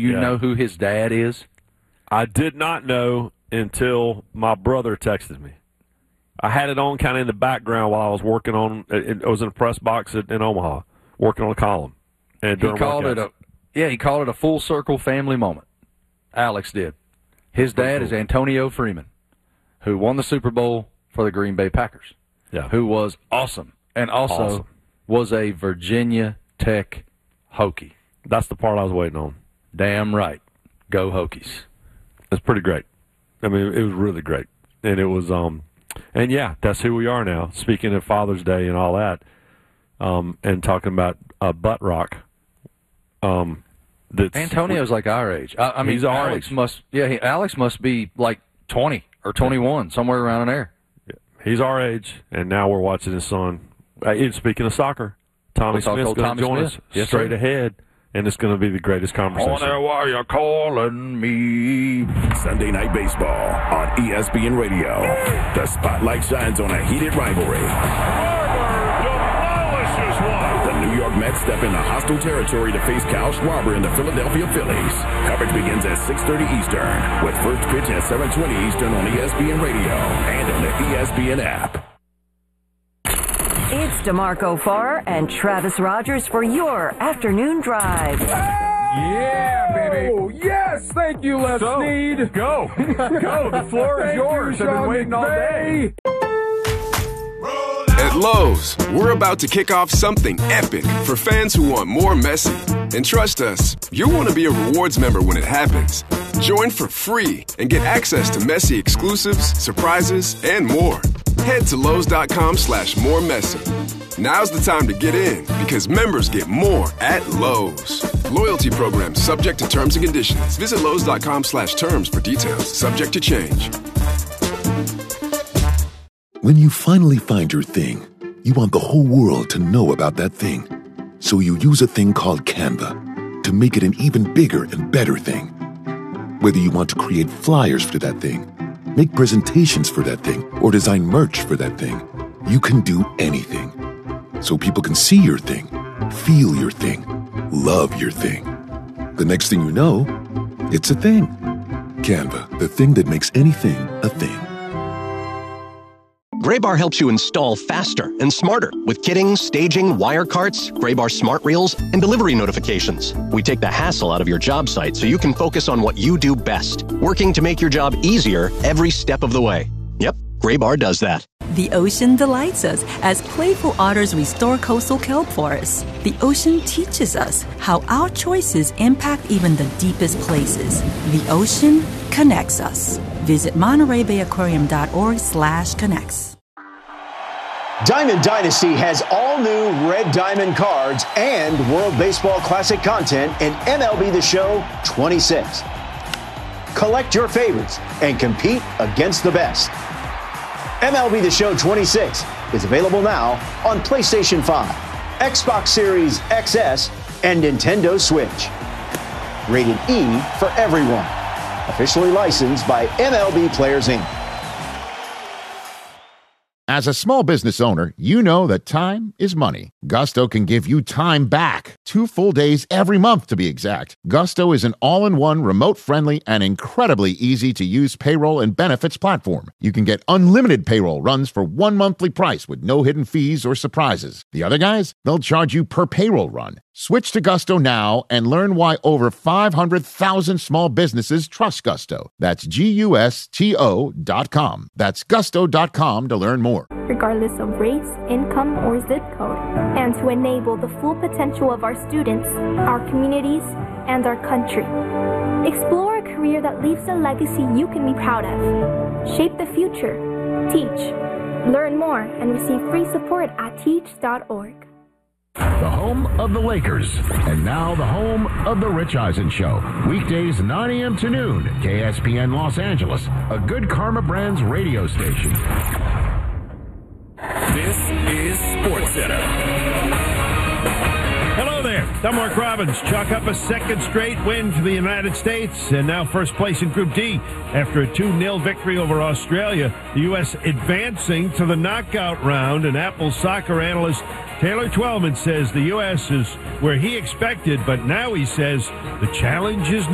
you know who his dad is? I did not know until my brother texted me. I had it on kind of in the background while I was working on. I was in a press box in Omaha, working on a column. And he called it a full circle family moment. Alex did. His dad is Antonio Freeman, who won the Super Bowl for the Green Bay Packers. Yeah, who was awesome and also was a Virginia Tech Hokie. That's the part I was waiting on. Damn right. Go Hokies. It's pretty great. I mean, it was really great. And it was, and yeah, that's who we are now. Speaking of Father's Day and all that, and talking about butt rock. Antonio's like our age. I mean, he's our age. Alex must be like 20 or 21, somewhere around in there. Yeah. He's our age, and now we're watching his son. Speaking of soccer, Tommy Smith's going to join us straight ahead. And it's going to be the greatest conversation. Oh, there, why you calling me? Sunday Night Baseball on ESPN Radio. The spotlight shines on a heated rivalry. Demolishes one. The New York Mets step into hostile territory to face Kyle Schwarber and the Philadelphia Phillies. Coverage begins at 6:30 Eastern, with first pitch at 7:20 Eastern on ESPN Radio and on the ESPN app. It's DeMarco Farr and Travis Rogers for your afternoon drive. Yeah, baby. Oh, yes, thank you, Les Snead. Go. The floor is yours. I've been waiting all day. At Lowe's, we're about to kick off something epic for fans who want more Messi. And trust us, you'll want to be a rewards member when it happens. Join for free and get access to Messi exclusives, surprises, and more. Head to Lowe's.com/moremessy. Now's the time to get in because members get more at Lowe's. Loyalty program subject to terms and conditions. Visit Lowe's.com/terms for details. Subject to change. When you finally find your thing, you want the whole world to know about that thing. So you use a thing called Canva to make it an even bigger and better thing. Whether you want to create flyers for that thing, make presentations for that thing, or design merch for that thing, you can do anything. So people can see your thing, feel your thing, love your thing. The next thing you know, it's a thing. Canva, the thing that makes anything a thing. Graybar helps you install faster and smarter with kitting, staging, wire carts, Graybar smart reels, and delivery notifications. We take the hassle out of your job site so you can focus on what you do best, working to make your job easier every step of the way. Yep, Graybar does that. The ocean delights us as playful otters restore coastal kelp forests. The ocean teaches us how our choices impact even the deepest places. The ocean connects us. Visit MontereyBayAquarium.org/connects. Diamond Dynasty has all new Red Diamond cards and World Baseball Classic content in MLB The Show 26. Collect your favorites and compete against the best. MLB The Show 26 is available now on PlayStation 5, Xbox Series XS, and Nintendo Switch. Rated E for everyone. Officially licensed by MLB Players Inc. As a small business owner, you know that time is money. Gusto can give you time back. 2 full days every month, to be exact. Gusto is an all-in-one, remote-friendly, and incredibly easy-to-use payroll and benefits platform. You can get unlimited payroll runs for one monthly price with no hidden fees or surprises. The other guys, they'll charge you per payroll run. Switch to Gusto now and learn why over 500,000 small businesses trust Gusto. That's GUSTO.com. That's Gusto.com to learn more. Regardless of race, income, or zip code, and to enable the full potential of our students, our communities, and our country. Explore a career that leaves a legacy you can be proud of. Shape the future. Teach. Learn more and receive free support at teach.org. The home of the Lakers, and now the home of the Rich Eisen Show. Weekdays 9 a.m. to noon, KSPN Los Angeles, a Good Karma Brands radio station. This is SportsCenter. Hello there. I'm Mark Robbins. Chalk up a second straight win for the United States, and now first place in Group D after a 2-0 victory over Australia. The U.S. advancing to the knockout round, and Apple soccer analyst Taylor Twellman says the U.S. is where he expected, but now he says the challenge is